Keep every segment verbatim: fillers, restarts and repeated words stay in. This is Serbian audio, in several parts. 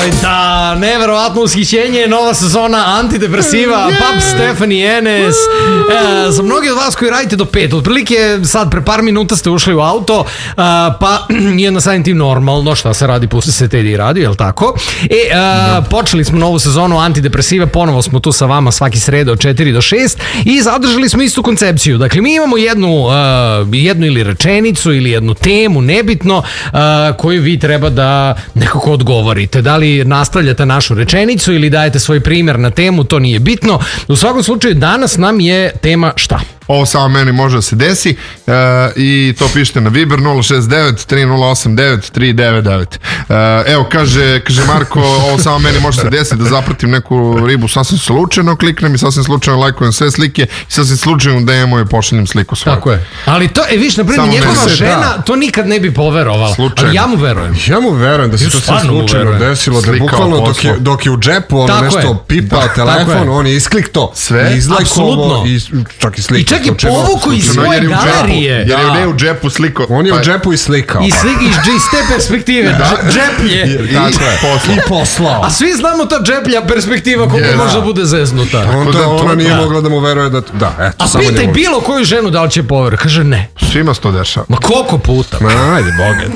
Da, neverovatno ushićenje, nova sezona antidepresiva, Pap Stephanie Enes. E, za mnogi od vas koji radite do pet, otprilike sad pre par minuta ste ušli u auto, a, pa jedna samim tim normalno, šta se radi, pusti se Teddy i radi, jel tako? E, a, počeli smo novu sezonu antidepresive, ponovo smo tu sa vama svaki sreda od četiri do šest i zadržali smo istu koncepciju. Dakle, mi imamo jednu, a, jednu ili rečenicu ili jednu temu, nebitno, a, koju vi treba da nekako odgovorite. Da li nastavljate našu rečenicu ili dajete svoj primjer na temu, to nije bitno. U svakom slučaju, danas nam je tema šta? Ovo samo meni može da se desi uh, i to pišete na Viber nula šest devet tri nula osam devet tri devet devet. Uh, evo, kaže, kaže Marko, ovo samo meni može se desiti da zapratim neku ribu sasvim slučajno, kliknem i sasvim slučajno lajkujem sve slike i sasvim slučajno D M-u je pošaljem sliku svoju. Tako je. Ali to, e viš, naprijed, njegova žena da. To nikad ne bi poverovala. Slučajno. Ali ja mu verujem. Ja mu verujem da se to sve slučajno desilo, da bukvalno dok je, dok je u džepu ono tako nešto je. Pipao da, telefon, on je isklikto, sve, izlajkovo i čak i slikao. Čak je povuku iz svoje galerije. Jer je ne u džepu sliko. On je u džepu i slikao. I slika iz te perspektive. Džeplje. I poslao. A svi znamo ta džeplja perspektiva koliko može da bude zeznuta. Onda ona nije mogla da mu veruje da... Da, eto, a pitaj bilo koju ženu da li će pover. Kaže ne. Svima se to dešava. Ma koliko puta? Ma ajde, bogat.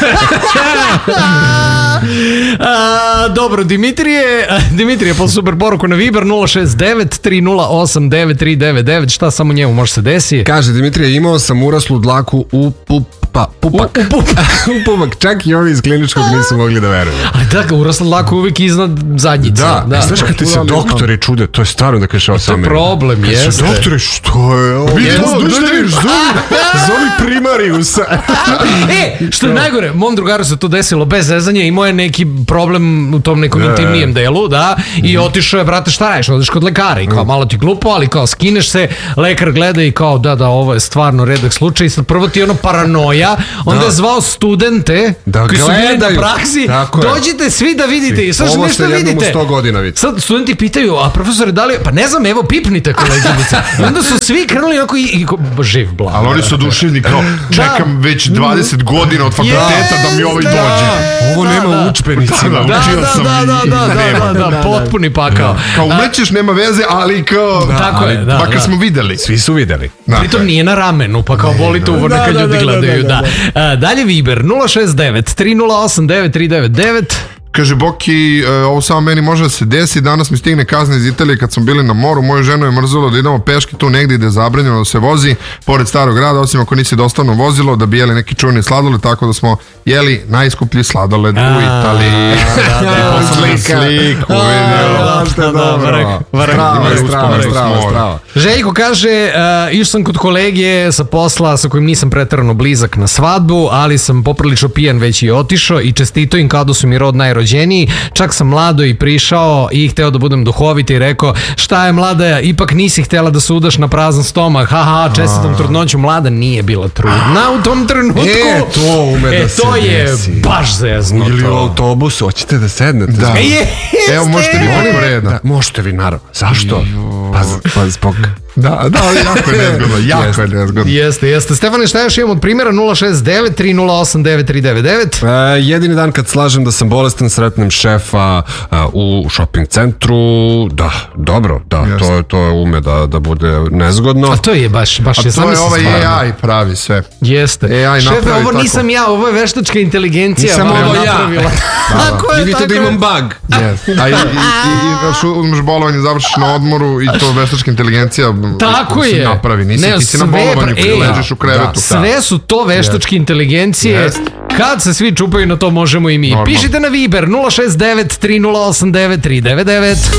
A, dobro, Dimitrije, Dimitrije, po super poruku na Viber nula šest devet tri nula osam devet tri devet devet, šta samo njemu može se desi? Kaže Dimitrije, imao sam uraslu dlaku u pupa, pupak. U, u, u pupak, čak i ovi iz kliničkog nisu mogli da veruju. Ali da, urasla dlaka uvijek iznad zadnjice. Da, da. Znaš kad ti se doktori čude, to je stvarno da kažeš ovo sam meni. To je problem, jeste. Doktori, što je ovo? Zovi primariusa. E, što je najgore, mom drugaru se to desilo bez zezanja, imao je neki problem u tom nekom intimnijem delu, da, i otišao je, brate, šta radiš, odeš kod lekara i kao malo ti glupo, ali kao skineš se, lekar gleda i kao da, da, ovo je stvarno redak slučaj i sad prvo ti je ono paranoja, onda da. Je zvao studente da koji su bili na praksi, dođite svi da vidite svi. I sad ovo nešto vidite. sto godina vidite. Sad studenti pitaju, a profesore, da li, pa ne znam, evo pipnite koleginice. I onda su svi krenuli onako i, i živ blag. Ali oni su oduševljeni kao, čekam već dvadeset godina od fakulteta da mi ovaj dođe. Ovo nema u udžbenicima. Da, da, da, da, da, da, potpuni pakao. Kao umećeš, nema veze, ali kao, tako je, da, makar smo videli. Svi su videli. Pritom nije na ramenu, pa kao volite uvorno kad ljudi gledaju, da. Dalje Viber, nula šest devet tri nula osam devet tri devet devet. Kaže Boki, ovo samo meni može da se desi, danas mi stigne kazna iz Italije kad smo bili na moru, moju ženu je mrzelo da idemo peške tu negdje gde je zabranjeno da se vozi, pored starog grada, osim ako nisi dostavno vozilo, da bi jeli neki čuveni sladoled, tako da smo jeli najskuplji sladoled u Italiji. I sliku, vidio. Željko kaže, išao sam kod kolege sa posla sa kojim nisam preterano blizak na svadbu, ali sam poprilično pijan već i otišao i čestito im kao da su mi rod najrođeniji. Čak sam mlado i prišao i hteo da budem duhovit i rekao, šta je mlada, ipak nisi htjela da se udaš na prazan stomak, haha, čestitam trudnoću. Mlada nije bila trudna u tom trenutku. E, to ume da se to je desi. Baš zezno. Ili u autobusu, hoćete da sednete? Da. Evo, možete vi preko reda. Da, možete vi, naravno. Zašto? Pa, pa zbog... Da, da, ali jako je nezgodno, jako je nezgodno. Jeste, jeste. Stefane, šta još imamo od primjera? nula šest devet tri nula osam devet tri devet devet. E, jedini dan kad slažem da sam bolestan, sretnem šefa a, u shopping centru. Da, dobro, da, to, to ume da, da bude nezgodno. A to je baš, baš a je, to je ovaj A I pravi sve. Jeste. A I šefe, ovo tako. Nisam ja, ovo je veštačka inteligencija. Nisam ovo ja. Napravila. Da, da. Vidite da imam bug. Yes. A i, i, i, i uzmeš bolovanje, završiš na odmoru i to veštačka inteligencija tako je. Napravi. Nisi, ne, ti si na bolovanju, ej, ležiš u krevetu. Da, sve su to veštačke yes. inteligencije. Yes. Kad se svi čupaju na to možemo i mi. Normal. Pišite na Viber nula šest devet tri nula osam devet tri devet devet.